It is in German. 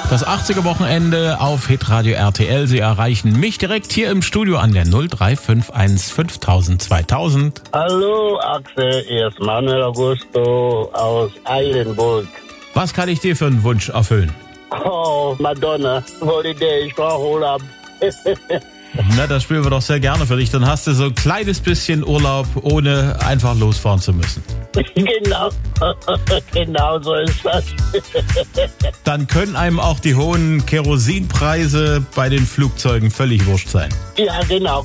Das 80er-Wochenende auf Hitradio RTL. Sie erreichen mich direkt hier im Studio an der 0351 5000 2000. Hallo Axel, hier ist Manuel Augusto aus Eilenburg. Was kann ich dir für einen Wunsch erfüllen? Oh, Madonna, Holiday, ich brauche Urlaub. Na, das spielen wir doch sehr gerne für dich. Dann hast du so ein kleines bisschen Urlaub, ohne einfach losfahren zu müssen. Genau, genau so ist das. Dann können einem auch die hohen Kerosinpreise bei den Flugzeugen völlig wurscht sein. Ja, genau.